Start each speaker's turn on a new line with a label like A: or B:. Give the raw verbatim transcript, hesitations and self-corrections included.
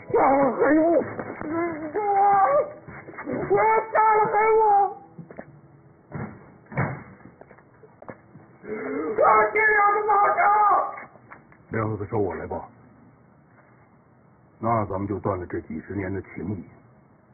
A: 杀了黑我！我我杀了黑我！我这两个马上！
B: 梁子收我来吧，那咱们就断了这几十年的情谊。